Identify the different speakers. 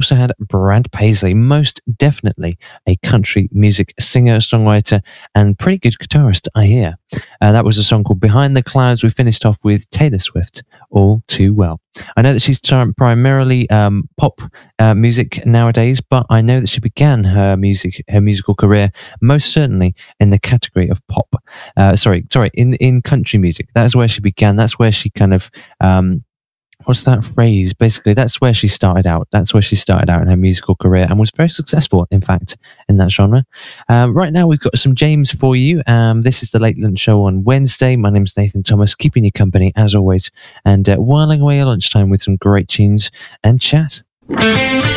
Speaker 1: also had Brad Paisley, most definitely a country music singer, songwriter, and pretty good guitarist, I hear. That was a song called Behind the Clouds. We finished off with Taylor Swift, All Too Well. I know that she's primarily pop music nowadays, but I know that she began her musical career most certainly in the category of pop. In country music. That's where she began. That's where she kind of what's that phrase? Basically, that's where she started out. That's where she started out in her musical career and was very successful, in fact, in that genre. Right now, we've got some James for you. This is the Late Lunch Show on Wednesday. My name's Nathan Thomas, keeping you company as always, and whiling away your lunchtime with some great tunes and chat.